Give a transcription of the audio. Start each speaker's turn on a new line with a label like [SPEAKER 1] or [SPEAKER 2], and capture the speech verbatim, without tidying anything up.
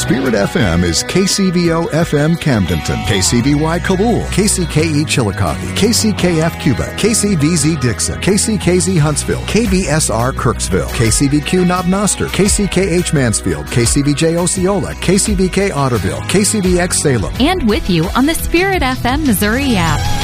[SPEAKER 1] Spirit F M is K C V O F M Camdenton, K C B Y Kabul, K C K E Chillicothe, K C K F Cuba, K C V Z Dixon, K C K Z Huntsville, K B S R Kirksville, K C B Q Knob Noster, K C K H Mansfield, K C B J Osceola, K C B K Otterville, K C B X Salem.
[SPEAKER 2] And with you on the Spirit F M Missouri app.